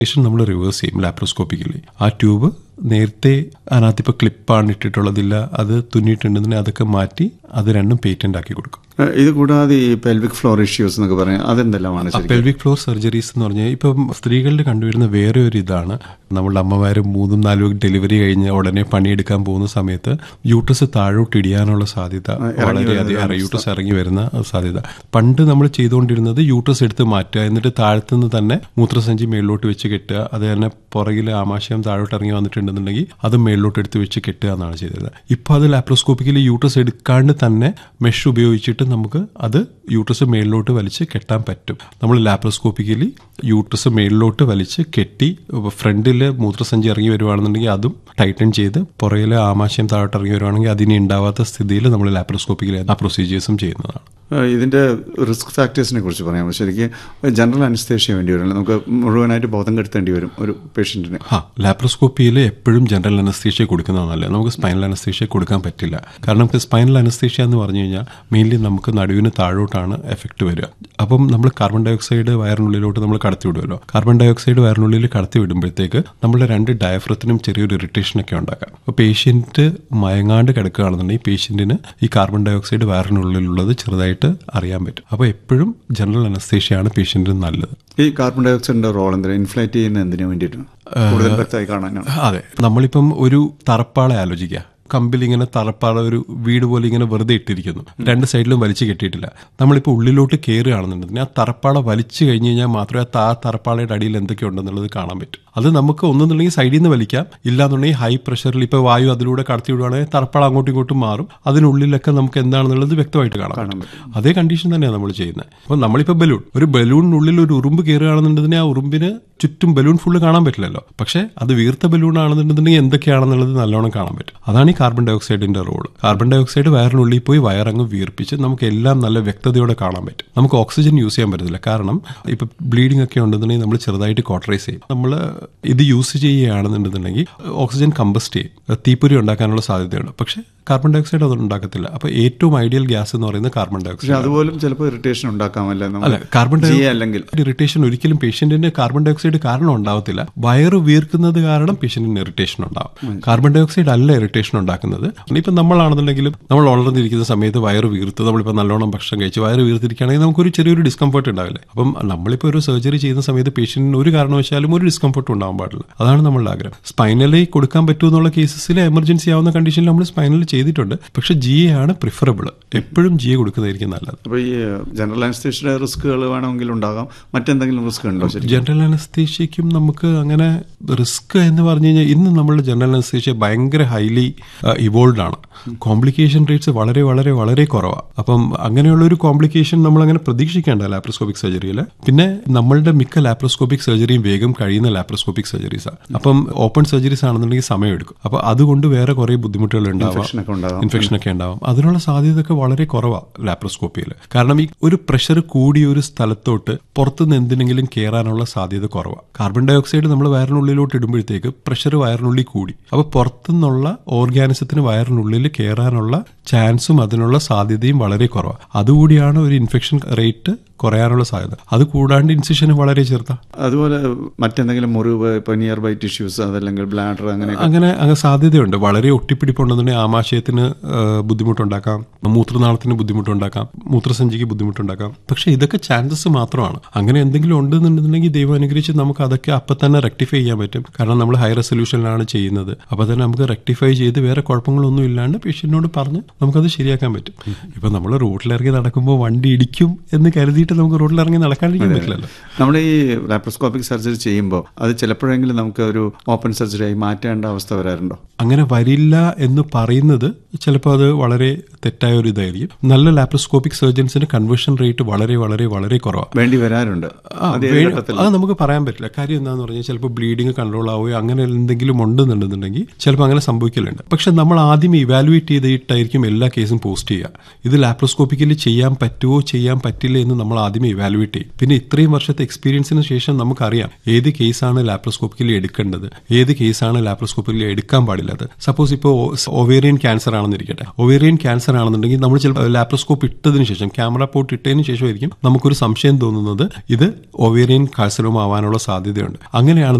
നമ്മൾ റിവേഴ്സ് ചെയ്യും ലാപ്രോസ്കോപ്പിക്കലി. ആ ട്യൂബ് നേരത്തെ അതിനകത്തിപ്പോൾ ക്ലിപ്പാണ് ഇട്ടിട്ടുള്ളതില്ല, അത് തുന്നിയിട്ടുണ്ടെന്നുണ്ടെങ്കിൽ അതൊക്കെ മാറ്റി അത് രണ്ടും പേറ്റന്റ് ആക്കി കൊടുക്കും. ഇത് കൂടാതെ ഈ പെൽവിക് ഫ്ലോർ ഇഷ്യൂസ് എന്നൊക്കെ പറയാം, അതെന്തെല്ലാമാണ്? പെൽവിക് ഫ്ലോർ സർജറീസ് എന്ന് പറഞ്ഞാൽ ഇപ്പം സ്ത്രീകളിൽ കണ്ടുവരുന്ന വേറെ ഒരു ഇതാണ്. നമ്മളുടെ അമ്മമാരും 3-4 ഡെലിവറി കഴിഞ്ഞ് ഉടനെ പണിയെടുക്കാൻ പോകുന്ന സമയത്ത് യൂട്രസ് താഴോട്ട് ഇടിയാനുള്ള സാധ്യത വളരെയധികം, യൂട്രസ് ഇറങ്ങി വരുന്ന സാധ്യത. പണ്ട് നമ്മൾ ചെയ്തുകൊണ്ടിരുന്നത് യൂട്രസ് എടുത്ത് മാറ്റുക, എന്നിട്ട് താഴത്തുനിന്ന് തന്നെ മൂത്രസഞ്ചി മേളിലോട്ട് വെച്ച് കെട്ടുക, അത് തന്നെ പുറകിൽ ആമാശയം താഴോട്ട് ഇറങ്ങി വന്നിട്ടുണ്ടെന്നുണ്ടെങ്കിൽ അത് മേളിലോട്ട് എടുത്ത് വെച്ച് കെട്ടുക എന്നാണ് ചെയ്തത്. ഇപ്പോൾ അത് ലാപ്രോസ്കോപ്പിക്കലി യൂട്രസ് എടുക്കാണ്ട് തന്നെ മെഷ് ഉപയോഗിച്ചിട്ട് നമുക്ക് അത് യൂട്രസ് മേളിലോട്ട് വലിച്ച് കെട്ടാൻ പറ്റും. നമ്മൾ ലാപ്രോസ്കോപ്പിക്കലി യൂട്രസ് മേളിലോട്ട് വലിച്ച് കെട്ടി ഫ്രണ്ടിൽ മൂത്രസഞ്ചി ഇറങ്ങി വരുവാണെന്നുണ്ടെങ്കിൽ അതും ടൈറ്റൻ ചെയ്ത് പുറകിലെ ആമാശയം താഴോട്ട് ഇറങ്ങി വരുവാണെങ്കിൽ അതിന് ഉണ്ടാവാത്ത സ്ഥിതിയിൽ നമ്മൾ ലാപ്രോസ്കോപ്പിക്കലി ആ പ്രൊസീജിയേഴ്സും ചെയ്യുന്നതാണ്. ഇതിന്റെ റിസ്ക് ഫാക്ടേഴ്സിനെ കുറിച്ച് പറയാമോ? ശരിക്കും ജനറൽ അനസ്തേഷ്യ വേണ്ടി വരും, നമുക്ക് മുഴുവനായിട്ട് ബോധം കെടുത്തേണ്ടി വരും ഒരു പേഷ്യന്റിന്. ലാപ്രോസ്കോപ്പിയിൽ എപ്പോഴും ജനറൽ അനസ്തേഷ്യ കൊടുക്കുന്നതല്ല, നമുക്ക് സ്പൈനൽ അനസ്തേഷ്യ കൊടുക്കാൻ പറ്റില്ല. കാരണം സ്പൈനൽ അനസ്തേഷ്യ എന്ന് പറഞ്ഞു കഴിഞ്ഞാൽ മെയിൻലി നമുക്ക് നടുവിന് താഴോട്ടാണ് എഫക്ട് വരിക. അപ്പം നമ്മൾ കാർബൺ ഡൈ ഓക്സൈഡ് വയറിനുള്ളിലോട്ട് നമ്മൾ കടത്തി വിടുമല്ലോ. കാർബൺ ഡൈ ഓക്സൈഡ് വയറിനുള്ളിൽ കടത്തി വിടുമ്പോഴത്തേക്ക് നമ്മുടെ 2 ഡയഫ്രത്തിനും ചെറിയൊരു ഇറിറ്റേഷനൊക്കെ ഉണ്ടാക്കാം. അപ്പോൾ പേഷ്യന്റ് മയങ്ങാണ്ട് കിടക്കുകയാണെന്നുണ്ടെങ്കിൽ പേഷ്യന്റിന് ഈ കാർബൺ ഡൈ ഓക്സൈഡ് വയറിനുള്ളിലുള്ളത് ചെറുതായിട്ട് അറിയാൻ പറ്റും. അപ്പോൾ എപ്പോഴും ജനറൽ അനസ്തേഷ്യയാണ് പേഷ്യന്റിന് നല്ലത്. ഈ കാർബൺ ഡൈ ഓക്സൈഡിന്റെ റോൾ എന്തിനാ? ഇൻഫ്ലേറ്റ് ചെയ്യുന്ന എന്തിനു വേണ്ടിയിട്ടാണ്? കൂടുതൽ വ്യക്തമായി കാണാനാണ്. അതെ, നമ്മളിപ്പം ഒരു തറപ്പാളെ ആലോചിക്കുക. കമ്പിൽ ഇങ്ങനെ തറപ്പാള ഒരു വീട് പോലെ ഇങ്ങനെ വെറുതെ ഇട്ടിരിക്കുന്നു, 2 സൈഡിലും വലിച്ചു കെട്ടിയിട്ടില്ല. നമ്മളിപ്പോൾ ഉള്ളിലോട്ട് കയറുകയാണെന്നുണ്ടെങ്കിൽ ആ തറപ്പാള വലിച്ചു കഴിഞ്ഞ് കഴിഞ്ഞാൽ മാത്രമേ ആ തറപ്പാളയുടെ അടിയിൽ എന്തൊക്കെ ഉണ്ടെന്നുള്ളത് കാണാൻ പറ്റും. അത് നമുക്ക് ഒന്നെന്നുണ്ടെങ്കിൽ സൈഡിൽ നിന്ന് വലിക്കാം, ഇല്ലാന്നുണ്ടെങ്കിൽ ഹൈ പ്രഷറിൽ ഇപ്പോൾ വായു അതിലൂടെ കടത്തി വിടുവാണെങ്കിൽ തറപ്പാള അങ്ങോട്ടും ഇങ്ങോട്ടും മാറും, അതിനുള്ളിലൊക്കെ നമുക്ക് എന്താണെന്നുള്ളത് വ്യക്തമായിട്ട് കാണാൻ പറ്റും. അതേ കണ്ടീഷൻ തന്നെയാണ് നമ്മൾ ചെയ്യുന്നത്. അപ്പോൾ നമ്മളിപ്പോൾ ഒരു ബലൂണിനുള്ളിൽ ഒരു ഉറുമ്പ് കയറുകയാണെന്നുണ്ടെങ്കിൽ ആ ഉറുമ്പിന് ചുറ്റും ബലൂൺ ഫുള്ള് കാണാൻ പറ്റില്ലല്ലോ. പക്ഷേ അത് വീർത്ത ബലൂൺ ആണെന്നുണ്ടെങ്കിൽ എന്തൊക്കെയാണെന്നുള്ളത് നല്ലോണം കാണാൻ പറ്റും. അതാണ് ഈ carbon dye ഓക്സൈഡിന്റെ role. Carbon dye oxide വയറിനുള്ളിൽ പോയി വയറങ്ങ് വീർപ്പിച്ച് നമുക്ക് എല്ലാം നല്ല വ്യക്തതയോടെ കാണാൻ പറ്റും. നമുക്ക് ഓക്സിജൻ യൂസ് ചെയ്യാൻ പറ്റത്തില്ല. കാരണം ഇപ്പൊ ബ്ലീഡിംഗ് ഒക്കെ ഉണ്ടെന്നുണ്ടെങ്കിൽ നമ്മൾ ചെറുതായിട്ട് കോട്ടറൈസ് ചെയ്യും. നമ്മൾ ഇത് യൂസ് ചെയ്യുകയാണെന്നുണ്ടെന്നുണ്ടെങ്കിൽ ഓക്സിജൻ കമ്പസ്റ്റ് ചെയ്യും, തീപ്പൊരി ഉണ്ടാക്കാനുള്ള സാധ്യതയുണ്ട്. പക്ഷേ കാർബൺ ഡൈ ഓക്സൈഡ് അത് ഉണ്ടാക്കത്തില്ല. അപ്പൊ ഏറ്റവും ഐഡിയൽ ഗ്യാസ് എന്ന് പറയുന്നത് കാർബൺ ഡൈ ഓക്സൈഡ്. അതുപോലും ചിലപ്പോൾ ഇറിറ്റേഷൻ ഉണ്ടാക്കാമല്ലോ. അല്ല, കാർബൺ ഡൈ അല്ലെങ്കിൽ ഇറിറ്റേഷൻ ഒരിക്കലും പേഷ്യന്റിന് കാർബൺ ഡൈ ഓക്സൈഡ് കാരണം ഉണ്ടാവത്തില്ല. വയറ് വീർക്കുന്നത് കാരണം പേഷ്യന്റിന് ഇറിറ്റേഷൻ ഉണ്ടാവും. കാർബൺ ഡൈ ഓക്സൈഡ് അല്ല ഇറിറ്റേഷൻ ഉണ്ടാക്കുന്നത്. ഇപ്പം നമ്മളാണെന്നുണ്ടെങ്കിലും നമ്മൾ വളർന്നിരിക്കുന്ന സമയത്ത് വയറ് വീർത്ത് നമ്മളിപ്പോൾ നല്ലോണം ഭക്ഷണം കഴിച്ച് വയറ് വീർത്തിരിക്കുകയാണെങ്കിൽ നമുക്കൊരു ചെറിയൊരു ഡിസ്കംഫർട്ട് ഉണ്ടാവില്ലേ. അപ്പം നമ്മളിപ്പോൾ ഒരു സർജറി ചെയ്യുന്ന സമയത്ത് പേഷ്യന്റിന് ഒരു കാരണവശാലും ഒരു ഡിസ്കംഫർട്ട് ഉണ്ടാവാൻ പാടില്ല. അതാണ് നമ്മളുടെ ആഗ്രഹം. സ്പൈനലി കൊടുക്കാൻ പറ്റുമെന്നുള്ള കേസസിൽ എമർജൻസി ആവുന്ന കണ്ടീഷനിൽ നമ്മൾ സ്പൈനൽ ചെയ്തിട്ടുണ്ട്. പക്ഷെ GA ആണ് പ്രിഫറബിൾ. എപ്പോഴും GA കൊടുക്കുന്നതായിരിക്കും നല്ലത്. അപ്പോൾ ഈ ജനറൽ അനസ്തേഷ്യയുടെ റിസ്കുകൾ വേണമെങ്കിൽ ഉണ്ടാകാം. മറ്റെന്തെങ്കിലും റിസ്ക് ഉണ്ടോ? ജനറൽ അനസ്തേഷ്യയ്ക്കും നമുക്ക് അങ്ങനെ റിസ്ക് എന്ന് പറഞ്ഞു കഴിഞ്ഞാൽ ഇന്ന് നമ്മളുടെ ജനറൽ അനസ്തേഷ്യ ഭയങ്കര ഹൈലി ഇവോൾവ് ആണ്. കോംപ്ലിക്കേഷൻ റേറ്റ്സ് വളരെ വളരെ വളരെ കുറവാണ്. അപ്പം അങ്ങനെയുള്ള ഒരു കോംപ്ലിക്കേഷൻ നമ്മൾ അങ്ങനെ പ്രതീക്ഷിക്കേണ്ട ലാപ്രോസ്കോപ്പിക് സർജറിയിൽ. പിന്നെ നമ്മളുടെ മിക്ക ലാപ്രോസ്കോപ്പിക് സർജറിയും വേഗം കഴിയുന്ന ലാപ്രോസ്കോപ്പിക് സർജറീസാണ്. അപ്പം ഓപ്പൺ സർജറീസ് ആണെന്നുണ്ടെങ്കിൽ സമയമെടുക്കും. അപ്പോൾ അതുകൊണ്ട് വേറെ കുറേ ബുദ്ധിമുട്ടുകൾ ഉണ്ടാവാം, ഇൻഫെക്ഷൻ ഒക്കെ ഉണ്ടാവും. അതിനുള്ള സാധ്യതയൊക്കെ വളരെ കുറവാണ് ലാപ്രോസ്കോപ്പിയിൽ. കാരണം ഈ ഒരു പ്രഷർ കൂടിയ ഒരു സ്ഥലത്തോട്ട് പുറത്തുനിന്ന് എന്തിനെങ്കിലും കയറാനുള്ള സാധ്യത കുറവാണ്. കാർബൺ ഡൈ ഓക്സൈഡ് നമ്മൾ വയറിനുള്ളിലോട്ട് ഇടുമ്പോഴത്തേക്ക് പ്രഷർ വയറിനുള്ളിൽ കൂടി. അപ്പോൾ പുറത്തുനിന്നുള്ള ഓർഗാനിസത്തിന് വയറിനുള്ളിൽ കയറാനുള്ള ചാൻസും അതിനുള്ള സാധ്യതയും വളരെ കുറവാണ്. അതുകൂടിയാണ് ഒരു ഇൻഫെക്ഷൻ റേറ്റ് കുറയാനുള്ള സാധ്യത. അത് കൂടാണ്ട് ഇൻസിഷന് വളരെ ചെറുതാണ്. അതുപോലെ മറ്റെന്തെങ്കിലും മുറിവ്, ഇപ്പോൾ നിയർ ബൈ ടിഷ്യൂസ്, അതല്ലെങ്കിൽ ബ്ലാഡർ, അങ്ങനെ സാധ്യതയുണ്ട്. വളരെ ഒട്ടിപ്പിടിപ്പുണ്ടെന്നുണ്ടെങ്കിൽ ആമാശയത്തിന് ബുദ്ധിമുട്ടുണ്ടാക്കാം, മൂത്രനാളത്തിന് ബുദ്ധിമുട്ടുണ്ടാക്കാം, മൂത്രസഞ്ചിക്ക് ബുദ്ധിമുട്ടുണ്ടാക്കാം. പക്ഷെ ഇതൊക്കെ ചാൻസസ് മാത്രമാണ്. അങ്ങനെ എന്തെങ്കിലും ഉണ്ടെന്നുണ്ടെന്നുണ്ടെങ്കിൽ ദൈവം അനുഗ്രഹിച്ച് നമുക്ക് അതൊക്കെ അപ്പം തന്നെ റെക്ടിഫൈ ചെയ്യാൻ പറ്റും. കാരണം നമ്മൾ ഹൈ റെസൊല്യൂഷനിലാണ് ചെയ്യുന്നത്. അപ്പോൾ തന്നെ നമുക്ക് റെക്ടിഫൈ ചെയ്ത് വേറെ കുഴപ്പങ്ങളൊന്നും ഇല്ലാണ്ട് പേഷ്യന്റിനോട് പറഞ്ഞ് നമുക്കത് ശരിയാക്കാൻ പറ്റും. ഇപ്പം നമ്മൾ റോഡിലിറങ്ങി നടക്കുമ്പോൾ വണ്ടി ഇടിക്കും എന്ന് കരുതിയിട്ട് നമുക്ക് റോഡിലിറങ്ങി നടക്കാണ്ടിരിക്കാൻ പറ്റില്ലല്ലോ. നമ്മൾ ഈ ലാപ്രോസ്കോപ്പിക് സർജറി ചെയ്യുമ്പോൾ അത് ചിലപ്പോഴെങ്കിലും നമുക്ക് ഒരു ഓപ്പൺ സർജറി ആയി മാറ്റേണ്ട അവസ്ഥ വരാറുണ്ടോ? അങ്ങനെ വരില്ല എന്ന് പറയുന്നത് ചിലപ്പോൾ അത് വളരെ തെറ്റായ ഒരു ഇതായിരിക്കും. നല്ല ലാപ്രോസ്കോപ്പിക് സർജൻസിന് കൺവേർഷൻ റേറ്റ് വളരെ വളരെ വളരെ കുറവാണ്. വേണ്ടി വരാറുണ്ട്. അത് നമുക്ക് പറയാൻ പറ്റില്ല. കാര്യം എന്താണെന്ന് പറഞ്ഞാൽ ചിലപ്പോൾ ബ്ലീഡിങ് കൺട്രോൾ ആവുകയോ അങ്ങനെ എന്തെങ്കിലും ഉണ്ടെന്നുണ്ടെന്നുണ്ടെങ്കിൽ ചിലപ്പോൾ അങ്ങനെ സംഭവിക്കലുണ്ട്. പക്ഷെ നമ്മൾ ആദ്യം ഇവാലുവേറ്റ് ചെയ്തിട്ടായിരിക്കും എല്ലാ കേസും പോസ്റ്റ് ചെയ്യുക. ഇത് ലാപ്രോസ്കോപ്പിക്കലി ചെയ്യാൻ പറ്റുമോ ചെയ്യാൻ പറ്റില്ല എന്ന് നമ്മൾ ആദ്യമേ ഇവാലുവേറ്റ് ചെയ്യും. പിന്നെ ഇത്രയും വർഷത്തെ എക്സ്പീരിയൻസിന് ശേഷം നമുക്കറിയാം ഏത് കേസാണ് ലാപ്രോസ്കോപ്പിക്കലി എടുക്കേണ്ടത്, ഏത് കേസാണ് ലാപ്രോസ്കോപ്പിക്കലി എടുക്കാൻ പാടില്ലാത്തത്. സപ്പോസ് ഇപ്പോൾ ഒവേറിയൻ ക്യാൻസർ ആണെന്നിരിക്കട്ടെ, ഒവേറിയൻ ക്യാൻസർ ആണെന്നുണ്ടെങ്കിൽ നമ്മൾ ചിലപ്പോൾ ലാപ്രോസ്കോപ്പ് ഇട്ടതിന് ശേഷം, ക്യാമറ പോർട്ട് ഇട്ടതിന് ശേഷമായിരിക്കും നമുക്കൊരു സംശയം തോന്നുന്നത് ഇത് ഒവേറിയൻ കാർസിനോമ ആവാനുള്ള സാധ്യതയുണ്ട്. അങ്ങനെയാണ്